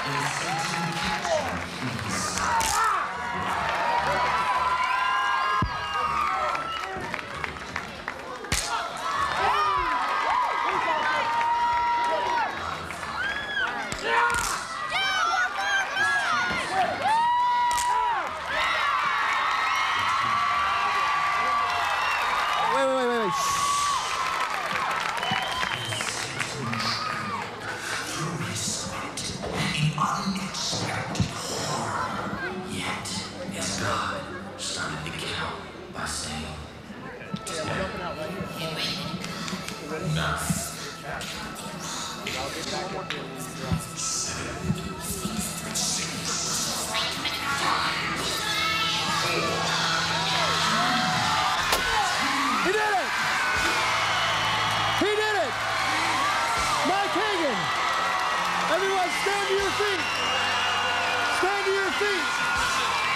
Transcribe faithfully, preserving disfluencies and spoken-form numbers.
Wait, wait, wait, wait, wait. Shh. Unexpected horror. Yet, as God started to count by saying, He did it! He did it! Mike Hagan! Everyone stand to your feet! Stand to your feet!